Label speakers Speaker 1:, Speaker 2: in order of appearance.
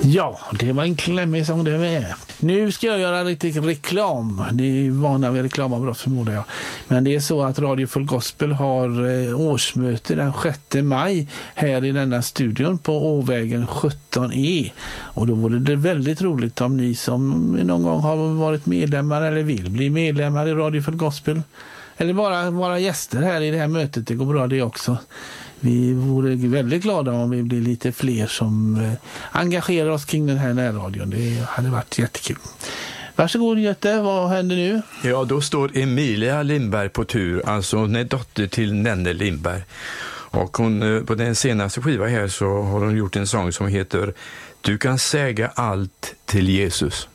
Speaker 1: Ja, det var en klämmig sång det med. Nu ska jag göra lite reklam. Det är vana vid reklamavbrott förmodar jag. Men det är så att Radio Full Gospel har årsmöte den 6 maj här i denna studion på Åvägen 17E. Och då vore det väldigt roligt om ni som någon gång har varit medlemmar eller vill bli medlemmar i Radio Full Gospel. Eller bara vara gäster här i det här mötet, det går bra det också. Vi vore väldigt glada om vi blir lite fler som engagerar oss kring den här närradion. Det hade varit jättekul. Varsågod Göte, vad händer nu?
Speaker 2: Ja, då står Emilia Lindberg på tur. Alltså hon är dotter till Nenne Lindberg. Och hon, på den senaste skivan här så har hon gjort en sång som heter Du kan säga allt till Jesus.